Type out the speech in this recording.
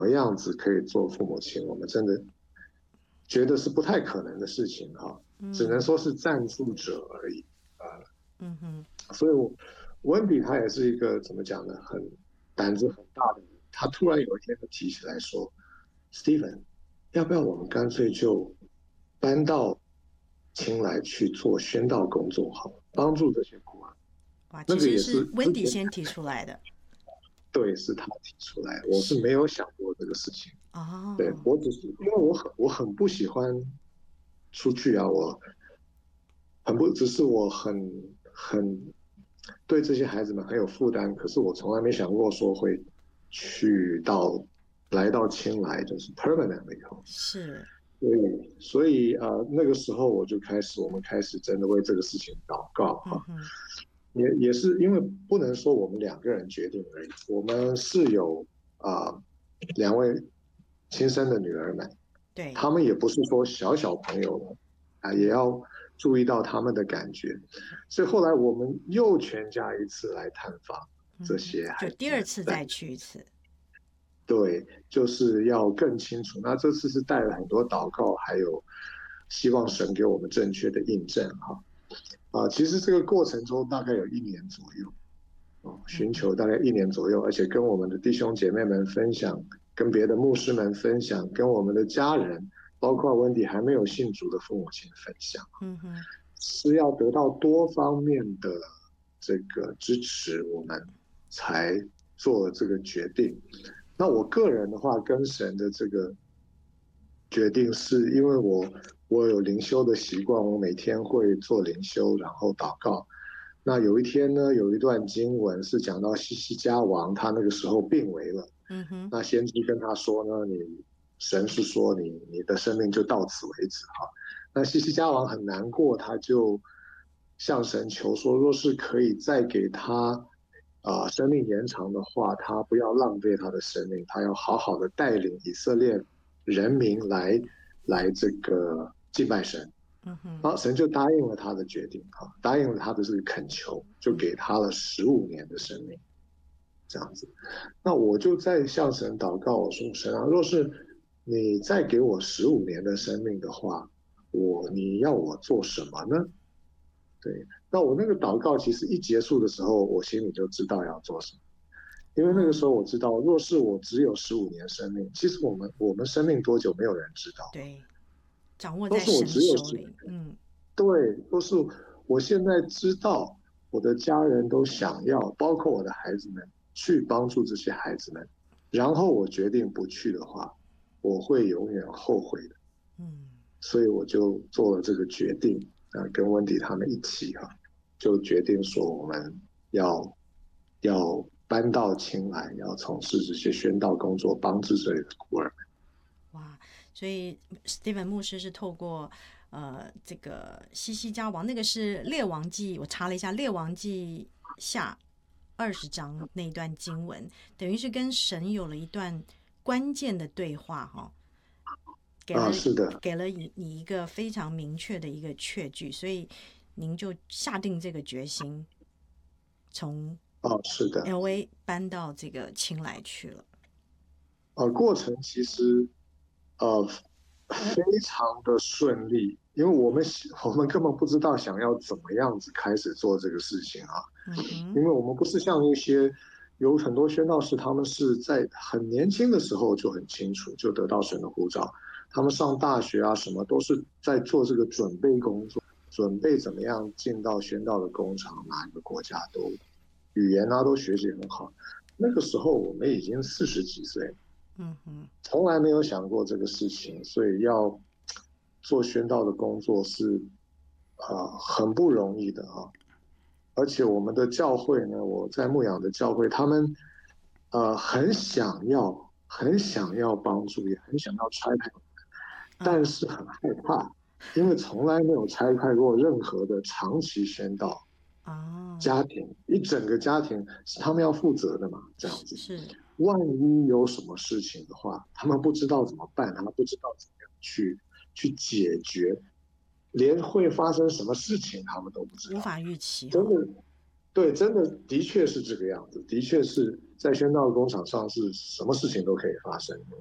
么样子可以做父母亲，我们真的觉得是不太可能的事情哈，只能说是赞助者而已啊。 嗯哼， 所以温迪他也是一个怎么讲呢，很胆子很大的人。他突然有一天就提起来说："Steven，要不要我们干脆就搬到青来去做宣道工作好了，帮助这些孤儿？" 哇，其那个也实是是之前温迪先提出来的。 对是他提出来，我是是没有想过这个事情。对哦， 我只是因为我很不喜欢出去啊，我很不，只是我很对这些孩子们很有负担，可是我从来没想过说会去到来到青来，就是 permanent 了以后， 是， 所以那个时候我们开始真的为这个事情祷告哈， 嗯哼， 也是因为不能说我们两个人决定而已，我们是有啊、两位亲生的女儿们， 对， 他们也不是说小小朋友了啊，也要注意到他们的感觉。所以后来我们又全家一次来探访这些就孩子们， 第二次再去一次。 对，就是要更清楚。那这次是带了很多祷告，还有希望神给我们正确的印证哈。其实这个过程中大概有1年左右。寻求大概1年左右，而且跟我们的弟兄姐妹们分享，跟别的牧师们分享，跟我们的家人，包括温迪还没有信主的父母亲分享， 嗯哼， 是要得到多方面的这个支持，我们才做这个决定。那我个人的话，跟神的这个决定，是因为我有灵修的习惯，我每天会做灵修，然后祷告。那有一天呢，有一段经文是讲到西西家王，他那个时候病危了。 嗯哼， 那先知跟他说呢，神是说你的生命就到此为止哈。那西西家王很难过，他就向神求说，若是可以再给他生命延长的话，他不要浪费他的生命，他要好好的带领以色列人民来这个敬拜神。 嗯哼， 然后神就答应了他的决定，哈，答应了他的这个恳求，就给他了15年的生命，这样子。那我就在向神祷告，我说神啊，若是你再给我15年的生命的话，你要我做什么呢？对，那我那个祷告其实一结束的时候，我心里就知道要做什么，因为那个哦， 时候我知道，若是我只有15年生命，其实我们生命多久没有人知道， 对，掌握都是我在神只有手里。嗯， 对，都是我现在知道，我的家人都想要，包括我的孩子们，去帮助这些孩子们。然后我决定不去的话，我会永远后悔的。所以我就做了这个决定，跟温迪他们一起哈，就决定说我们要搬到青来，要从事这些宣道工作，帮助这里的孤儿。 哇，所以 Steven 牧师是透过这个西西家王，那个是列王记，我查了一下，列王记下20章那一段经文，等于是跟神有了一段关键的对话哈、给了是的， 给了你一个非常明确的一个确据，所以您就下定这个决心，从是的， LA 搬到这个青来去了。 过程其实呃非常的顺利，因为我们根本不知道想要怎么样子开始做这个事情啊， 嗯哼， 因为我们不是像一些有很多宣道士，他们是在很年轻的时候就很清楚，就得到神的呼召，他们上大学啊什么都是在做这个准备工作，准备怎么样进到宣道的工厂，哪一个国家都语言啊都学习很好。那个时候我们已经40几岁了。 嗯哼， 从来没有想过这个事情，所以要做宣道的工作是很不容易的啊。而且我们的教会呢，我在牧养的教会，他们很想要帮助，也很想要差派，但嗯是很害怕，因为从来没有差派过任何的长期宣道啊， 家庭，一整个家庭是他们要负责的嘛，这样子。 是万一有什么事情的话，他们不知道怎么办，他们不知道怎么样去解决，连会发生什么事情他们都不知道。 无法预期哈、 真的， 对，真的的确是这个样子，的确是在宣道工厂上是什么事情都可以发生。